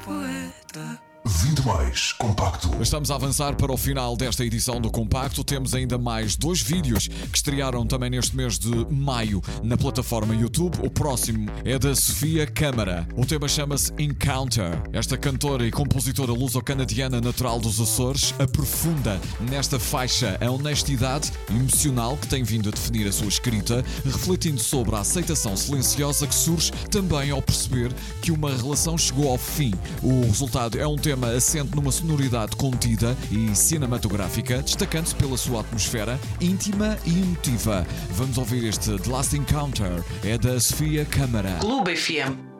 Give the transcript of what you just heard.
poeta. 20 mais compacto. Estamos a avançar para o final desta edição do Compacto. Temos ainda mais 2 vídeos que estrearam também neste mês de maio na plataforma YouTube. O próximo é da Sofia Câmara. O tema chama-se Encounter. Esta cantora e compositora luso-canadiana natural dos Açores aprofunda nesta faixa a honestidade emocional que tem vindo a definir a sua escrita, refletindo sobre a aceitação silenciosa que surge também ao perceber que uma relação chegou ao fim. O resultado é um tema assente numa sonoridade contida e cinematográfica, destacando-se pela sua atmosfera íntima e emotiva. Vamos ouvir este The Last Encounter, é da Sofia Câmara. Clube FM.